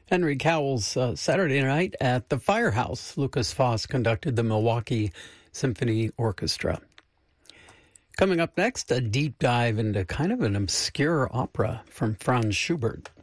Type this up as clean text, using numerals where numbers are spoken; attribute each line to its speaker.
Speaker 1: Henry Cowell's Saturday night at the Firehouse. Lucas Foss conducted the Milwaukee Symphony Orchestra. Coming up next, a deep dive into kind of an obscure opera from Franz Schubert.